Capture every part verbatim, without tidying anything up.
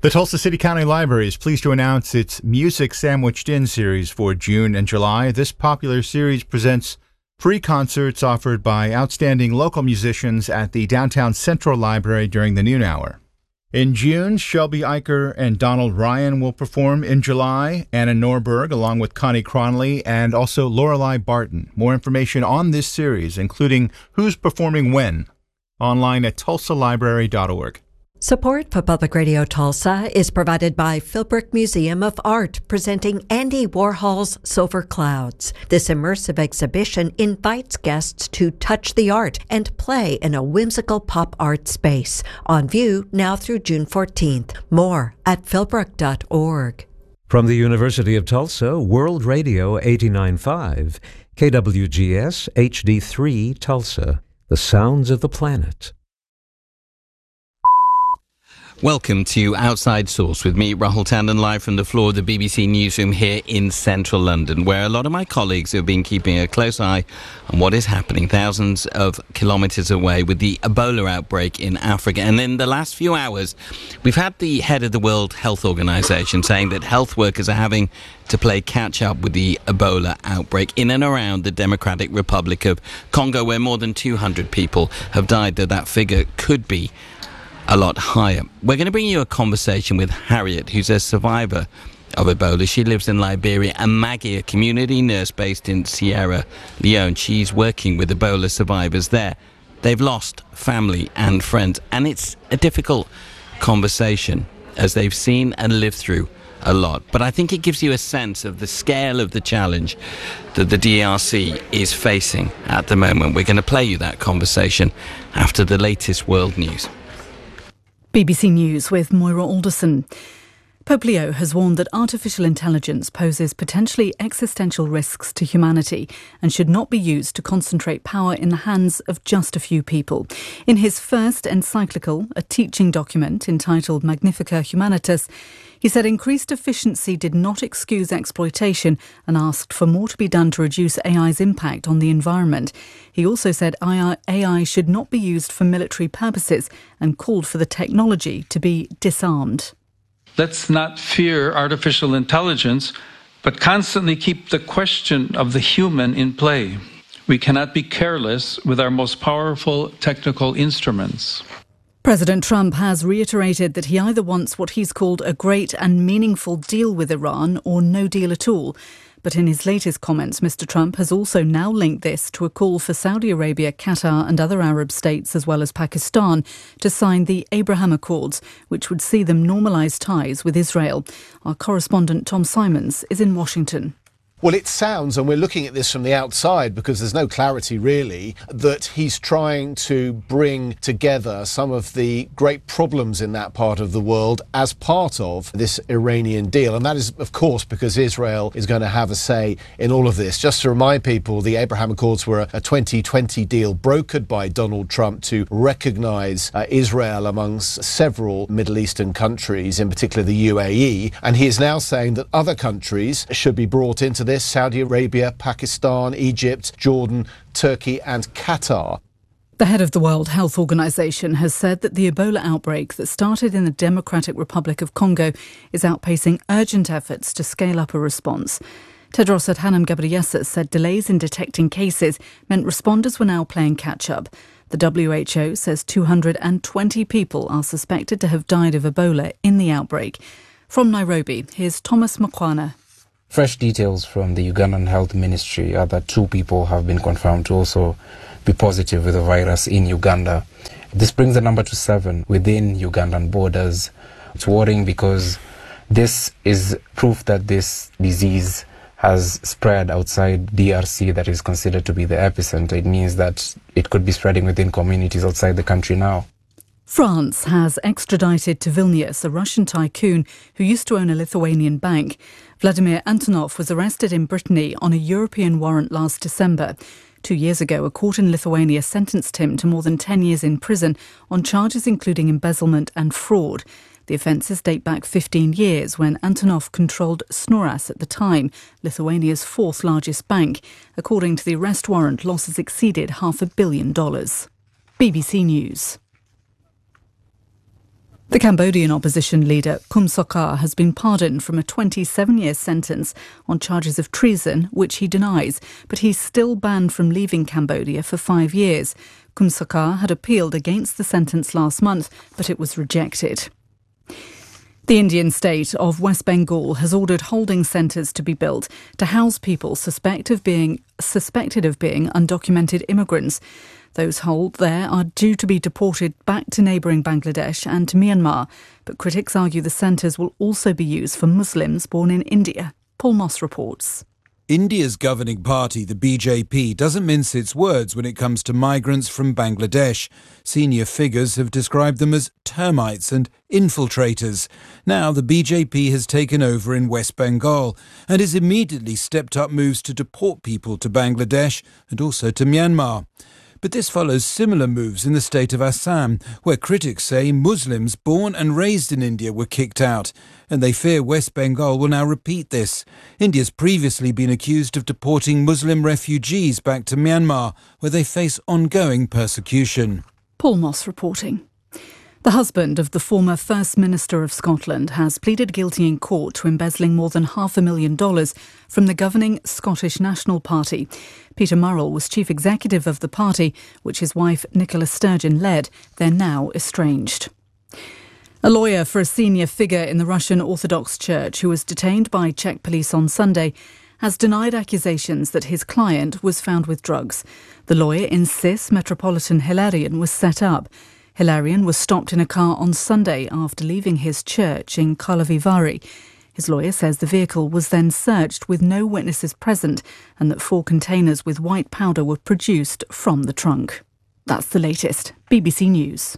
The Tulsa City County Library is pleased to announce its Music Sandwiched In series for June and July. This popular series presents free concerts offered by outstanding local musicians at the Downtown Central Library during the noon hour. In June, Shelby Eicher and Donald Ryan will perform. In July, Anna Norberg along with Connie Cronley and also Lorelei Barton. More information on this series, including who's performing when, online at tulsa library dot org. Support for Public Radio Tulsa is provided by Philbrook Museum of Art, presenting Andy Warhol's Silver Clouds. This immersive exhibition invites guests to touch the art and play in a whimsical pop art space. On view now through June fourteenth. More at philbrook dot org. From the University of Tulsa, World Radio eighty-nine point five, K W G S H D three Tulsa, the sounds of the planet. Welcome to Outside Source with me, Rahul Tandon, live from the floor of the B B C newsroom here in central London, where a lot of my colleagues have been keeping a close eye on what is happening thousands of kilometres away with the Ebola outbreak in Africa. And in the last few hours, we've had the head of the World Health Organization saying that health workers are having to play catch-up with the Ebola outbreak in and around the Democratic Republic of Congo, where more than two hundred people have died, though that figure could be a lot higher. We're going to bring you a conversation with Harriet, who's a survivor of Ebola. She lives in Liberia, and Maggie, a community nurse based in Sierra Leone. She's working with Ebola survivors there. They've lost family and friends, and it's a difficult conversation as they've seen and lived through a lot. But I think it gives you a sense of the scale of the challenge that the D R C is facing at the moment. We're going to play you that conversation after the latest world news. B B C News with Moira Alderson. Pope Leo has warned that artificial intelligence poses potentially existential risks to humanity and should not be used to concentrate power in the hands of just a few people. In his first encyclical, a teaching document entitled Magnificat Humanitas, he said increased efficiency did not excuse exploitation and asked for more to be done to reduce A I's impact on the environment. He also said A I should not be used for military purposes and called for the technology to be disarmed. Let's not fear artificial intelligence, but constantly keep the question of the human in play. We cannot be careless with our most powerful technical instruments. President Trump has reiterated that he either wants what he's called a great and meaningful deal with Iran or no deal at all. But in his latest comments, Mister Trump has also now linked this to a call for Saudi Arabia, Qatar and other Arab states, as well as Pakistan, to sign the Abraham Accords, which would see them normalise ties with Israel. Our correspondent Tom Simons is in Washington. Well, it sounds, and we're looking at this from the outside because there's no clarity really, that he's trying to bring together some of the great problems in that part of the world as part of this Iranian deal. And that is, of course, because Israel is going to have a say in all of this. Just to remind people, the Abraham Accords were a twenty twenty deal brokered by Donald Trump to recognise uh, Israel amongst several Middle Eastern countries, in particular the U A E. And he is now saying that other countries should be brought into this. Saudi Arabia, Pakistan, Egypt, Jordan, Turkey and Qatar. The head of the World Health Organization has said that the Ebola outbreak that started in the Democratic Republic of Congo is outpacing urgent efforts to scale up a response. Tedros Adhanom Ghebreyesus said delays in detecting cases meant responders were now playing catch-up. The W H O says two hundred twenty people are suspected to have died of Ebola in the outbreak. From Nairobi, here's Thomas Makwana. Fresh details from the Ugandan Health Ministry are that two people have been confirmed to also be positive with the virus in Uganda. This brings the number to seven within Ugandan borders. It's worrying because this is proof that this disease has spread outside D R C that is considered to be the epicenter. It means that it could be spreading within communities outside the country now. France has extradited to Vilnius a Russian tycoon who used to own a Lithuanian bank. Vladimir Antonov was arrested in Brittany on a European warrant last December. Two years ago, a court in Lithuania sentenced him to more than ten years in prison on charges including embezzlement and fraud. The offences date back fifteen years when Antonov controlled Snoras at the time, Lithuania's fourth largest bank. According to the arrest warrant, losses exceeded half a billion dollars. B B C News. The Cambodian opposition leader Kum Sokha has been pardoned from a twenty-seven-year sentence on charges of treason, which he denies, but he's still banned from leaving Cambodia for five years. Kum Sokha had appealed against the sentence last month, but it was rejected. The Indian state of West Bengal has ordered holding centres to be built to house people suspect of being, suspected of being undocumented immigrants. Those held there are due to be deported back to neighbouring Bangladesh and to Myanmar, but critics argue the centres will also be used for Muslims born in India. Paul Moss reports. India's governing party, the B J P, doesn't mince its words when it comes to migrants from Bangladesh. Senior figures have described them as termites and infiltrators. Now the B J P has taken over in West Bengal and has immediately stepped up moves to deport people to Bangladesh and also to Myanmar. But this follows similar moves in the state of Assam, where critics say Muslims born and raised in India were kicked out, and they fear West Bengal will now repeat this. India's previously been accused of deporting Muslim refugees back to Myanmar, where they face ongoing persecution. Paul Moss reporting. The husband of the former First Minister of Scotland has pleaded guilty in court to embezzling more than half a million dollars from the governing Scottish National Party. Peter Murrell was chief executive of the party, which his wife Nicola Sturgeon led. They're now estranged. A lawyer for a senior figure in the Russian Orthodox Church who was detained by Czech police on Sunday has denied accusations that his client was found with drugs. The lawyer insists Metropolitan Hilarion was set up. Hilarion was stopped in a car on Sunday after leaving his church in Karlovy. His lawyer says the vehicle was then searched with no witnesses present and that four containers with white powder were produced from the trunk. That's the latest. B B C News.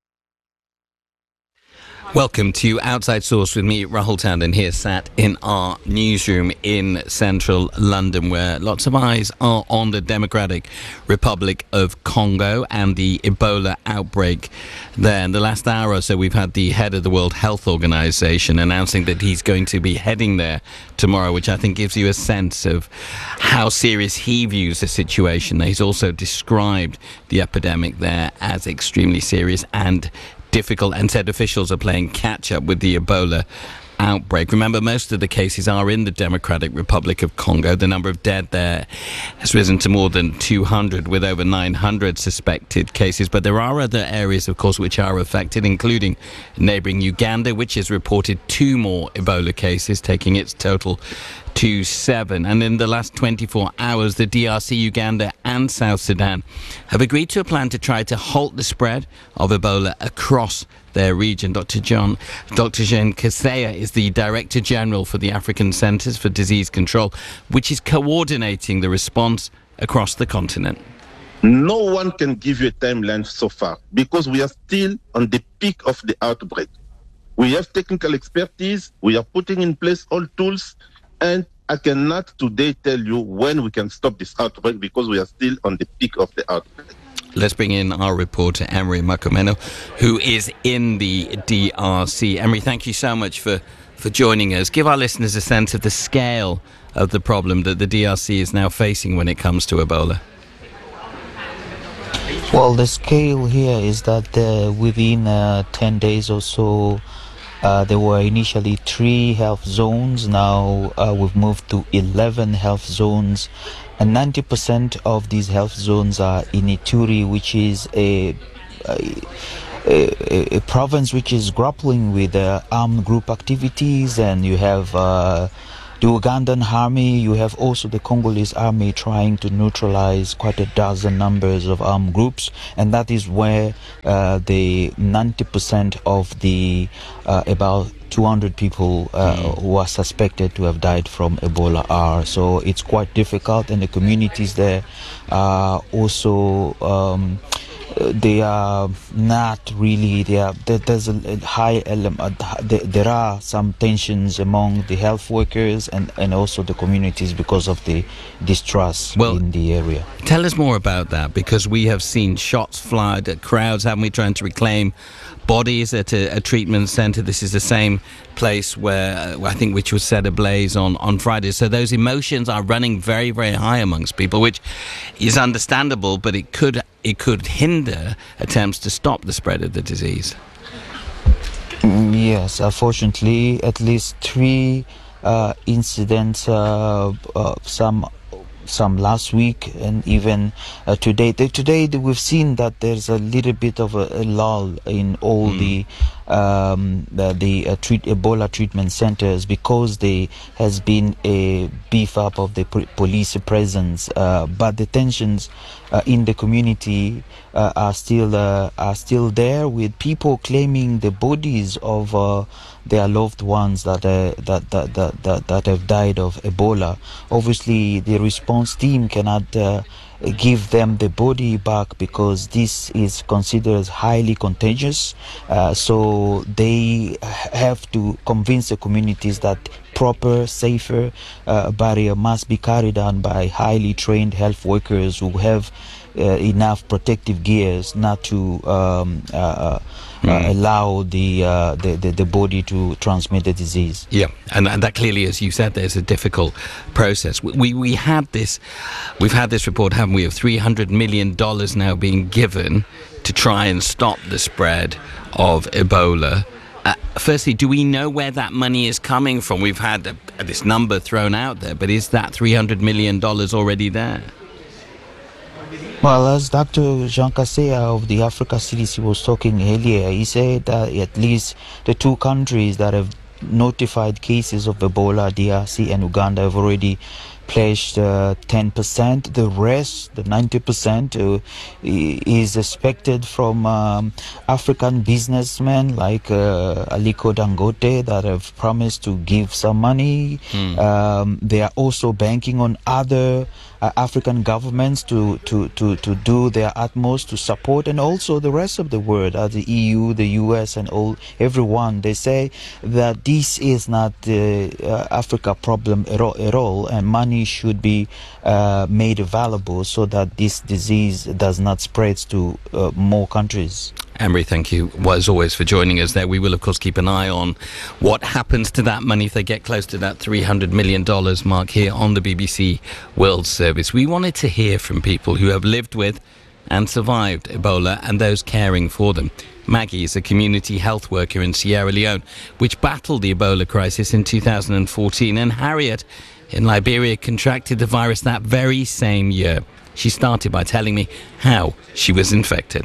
Welcome to Outside Source with me, Rahul Tandon, here sat in our newsroom in central London, where lots of eyes are on the Democratic Republic of Congo and the Ebola outbreak there. In the last hour or so, we've had the head of the World Health Organization announcing that he's going to be heading there tomorrow, which I think gives you a sense of how serious he views the situation. He's also described the epidemic there as extremely serious and difficult, and said officials are playing catch-up with the Ebola outbreak. Remember, most of the cases are in the Democratic Republic of Congo. The number of dead there has risen to more than two hundred, with over nine hundred suspected cases. But there are other areas, of course, which are affected, including neighbouring Uganda, which has reported two more Ebola cases, taking its total to seven. And in the last twenty-four hours, the D R C, Uganda and South Sudan have agreed to a plan to try to halt the spread of Ebola across their region. Doctor John, Doctor Jean Kaseya is the Director General for the African Centres for Disease Control, which is coordinating the response across the continent. No one can give you a timeline so far because we are still on the peak of the outbreak. We have technical expertise, we are putting in place all tools, and I cannot today tell you when we can stop this outbreak because we are still on the peak of the outbreak. Let's bring in our reporter, Emery Makomeno, who is in the D R C. Emery, thank you so much for, for joining us. Give our listeners a sense of the scale of the problem that the D R C is now facing when it comes to Ebola. Well, the scale here is that uh, within uh, ten days or so, Uh, there were initially three health zones. Now uh, we've moved to eleven health zones, and ninety percent of these health zones are in Ituri, which is a a, a, a province which is grappling with uh, armed group activities, and you have uh, the Ugandan army, you have also the Congolese army trying to neutralize quite a dozen numbers of armed groups, and that is where uh, the ninety percent of the uh, about two hundred people uh, mm. who are suspected to have died from Ebola are. So it's quite difficult, and the communities there are also um, they are not really there. There's a high element. There are some tensions among the health workers and, and also the communities because of the distrust well, in the area. Tell us more about that, because we have seen shots fired at crowds, haven't we, trying to reclaim bodies at a, a treatment centre. This is the same place where uh, I think which was set ablaze on, on Friday. So those emotions are running very, very high amongst people, which is understandable, but it could it could hinder attempts to stop the spread of the disease. Mm, yes, unfortunately, at least three uh, incidents, uh, uh, some some last week and even uh, today. Today we've seen that there's a little bit of a, a lull in all mm. the um, the, the uh, treat, Ebola treatment centers because there has been a beef up of the police presence, uh, but the tensions uh, in the community uh, are still uh, are still there, with people claiming the bodies of uh, their loved ones that, uh, that, that that that that have died of Ebola. Obviously, the response team cannot uh, give them the body back because this is considered as highly contagious. Uh, so they have to convince the communities that proper, safer uh, barrier must be carried out by highly trained health workers who have uh, enough protective gears not to um, uh, mm. uh, allow the, uh, the, the the body to transmit the disease. Yeah, and, and that clearly, as you said, there's a difficult process. We we had this, we've had this report, haven't we, of three hundred million dollars now being given to try and stop the spread of Ebola. Uh, firstly, do we know where that money is coming from? We've had a, this number thrown out there, but is that three hundred million dollars already there? Well, as Doctor Jean Kaseya of the Africa C D C was talking earlier, he said that at least the two countries that have notified cases of Ebola, D R C and Uganda, have already pledged uh, ten percent. The rest, the ninety percent, uh, is expected from um, African businessmen like uh, Aliko Dangote that have promised to give some money. Mm. Um, they are also banking on other uh, African governments to, to, to, to do their utmost to support, and also the rest of the world, uh, the E U, the U S, and all everyone. They say that this is not the uh, Africa problem at all, at all, and money should be uh, made available so that this disease does not spread to uh, more countries. Emery, thank you, well, as always, for joining us there. We will, of course, keep an eye on what happens to that money if they get close to that three hundred million dollars mark here on the B B C World Service. We wanted to hear from people who have lived with and survived Ebola and those caring for them. Maggie is a community health worker in Sierra Leone, which battled the Ebola crisis in two thousand fourteen, and Harriet in Liberia contracted the virus that very same year. She started by telling me how she was infected.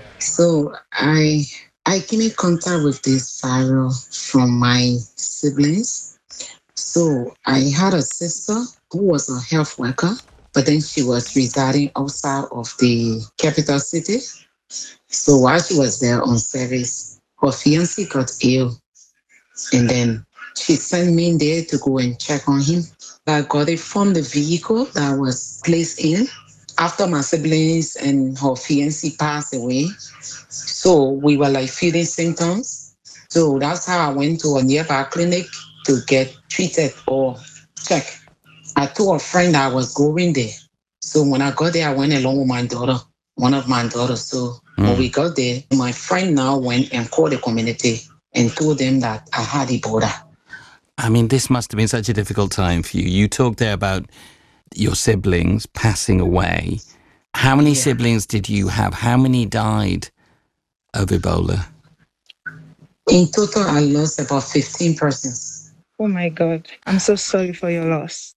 So I I came in contact with this virus from my siblings. So I had a sister who was a health worker, but then she was residing outside of the capital city. So while she was there on service, her fiancé got ill. And then she sent me in there to go and check on him. I got it from the vehicle that was placed in after my siblings and her fiancé passed away. So we were like feeling symptoms. So that's how I went to a nearby clinic to get treated or checked. I told a friend I was going there. So when I got there, I went along with my daughter, one of my daughters. So mm. when we got there, my friend now went and called the community and told them that I had Ebola. I mean, this must have been such a difficult time for you. You talked there about your siblings passing away. How many yeah. siblings did you have? How many died of Ebola? In total, I lost about fifteen persons. Oh my God. I'm so sorry for your loss.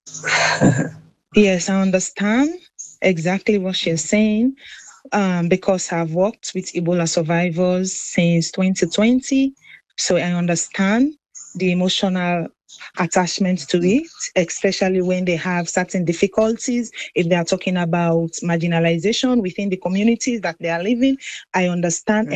Yes, I understand exactly what she's saying um, because I've worked with Ebola survivors since twenty twenty. So I understand the emotional attachment to it, especially when they have certain difficulties. If they are talking about marginalization within the communities that they are living, I understand.